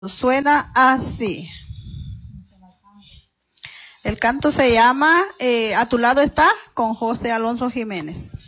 Suena así. El canto se llama A tu lado está, con José Alonso Jiménez.